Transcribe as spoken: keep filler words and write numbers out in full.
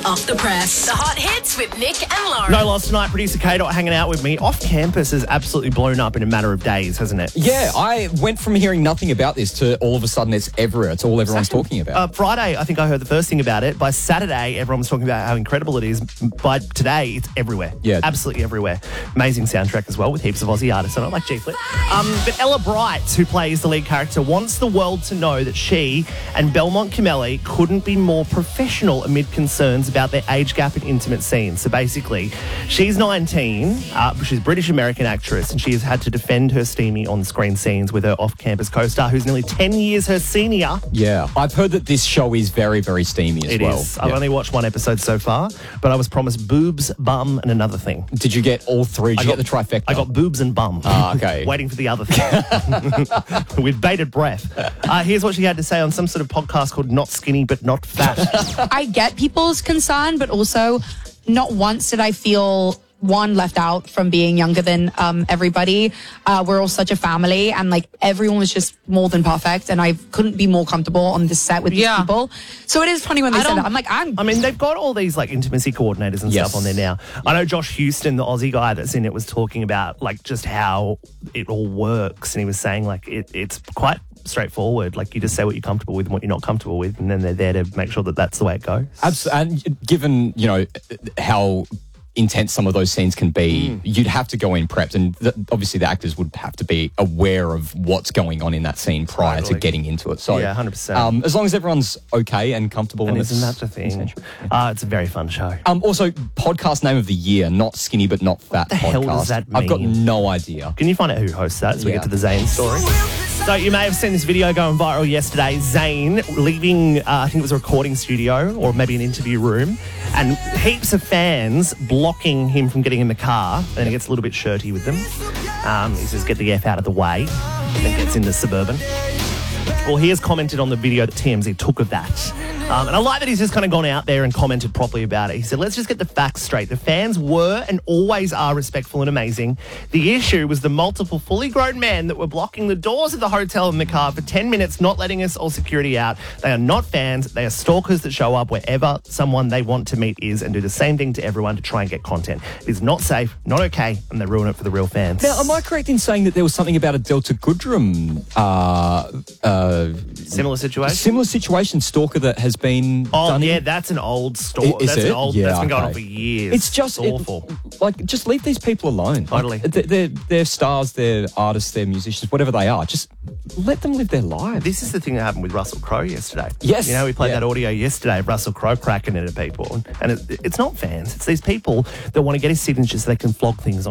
Off the Press. The hot hits with Nick and Lauren. No loss tonight. Producer K-Dot hanging out with me. Off campus has absolutely blown up in a matter of days, hasn't it? Yeah, I went from hearing nothing about this to all of a sudden it's everywhere. It's all everyone's Second, talking about. Uh, Friday, I think I heard the first thing about it. By Saturday, everyone was talking about how incredible it is. By today, it's everywhere. Yeah. Absolutely everywhere. Amazing soundtrack as well with heaps of Aussie artists on it, like G-Flip. Um, but Ella Bright, who plays the lead character, wants the world to know that she and Belmont Cameli couldn't be more professional amid concerns about their age gap in intimate scenes. So basically, she's nineteen, uh, she's a British-American actress, and she has had to defend her steamy on-screen scenes with her off-campus co-star, who's nearly ten years her senior. Yeah, I've heard that this show is very, very steamy as It well. is. I've Yeah. only watched one episode so far, but I was promised boobs, bum, and another thing. Did you get all three? Did I you got get the trifecta? I got boobs and bum. Ah, okay. Waiting for the other thing. With bated breath. Uh, here's what she had to say on some sort of podcast called Not Skinny But Not Fat. I get people's concern, but also not once did I feel one left out from being younger than um, everybody. Uh, we're all such a family, and like everyone was just more than perfect, and I couldn't be more comfortable on this set with these Yeah. people. So it is funny when they I say don't- that. I'm like, I'm. I mean, they've got all these like intimacy coordinators and Yes. stuff on there now. I know Josh Houston, the Aussie guy that's in it, was talking about like just how it all works, and he was saying like it, it's quite straightforward. Like you just say what you're comfortable with and what you're not comfortable with, and then they're there to make sure that that's the way it goes. Abs- and given, you know, how intense some of those scenes can be, Mm. you'd have to go in prepped, and th- obviously the actors would have to be aware of what's going on in that scene prior Totally. to getting into it. So, Yeah, one hundred percent. Um, as long as everyone's okay and comfortable, And and isn't it's that the thing? essential. Uh, it's a very fun show. Um, also, podcast name of the year, Not Skinny But Not Fat the podcast. hell does that I've got mean? no idea. Can you find out who hosts that as we Yeah. get to the Zayn story? So you may have seen this video going viral yesterday. Zayn leaving, uh, I think it was a recording studio or maybe an interview room, and heaps of fans blocking him from getting in the car. And he gets a little bit shirty with them. Um, he says, "Get the F out of the way," then gets into Suburban. Well, he has commented on the video that T M Z took of that. Um, and I like that he's just kind of gone out there and commented properly about it. He said, let's just get the facts straight. The fans were and always are respectful and amazing. The issue was the multiple fully grown men that were blocking the doors of the hotel and the car for ten minutes, not letting us or security out. They are not fans. They are stalkers that show up wherever someone they want to meet is and do the same thing to everyone to try and get content. It is not safe, not okay, and they ruin it for the real fans. Now, am I correct in saying that there was something about a Delta Goodrem uh, uh, Similar situation? similar situation, stalker that has been Oh, done? yeah, that's an old story. I- is That's it? an old, Yeah, that's been going on okay. for years. It's just It's it- awful. like, just leave these people alone. Totally. Like, they're, they're, they're stars, they're artists, they're musicians, whatever they are. Just let them live their lives. This is the thing that happened with Russell Crowe yesterday. Yes, You know, we played yeah. that audio yesterday of Russell Crowe cracking it at people. And it, it's not fans. It's these people that want to get his signatures so they can flog things on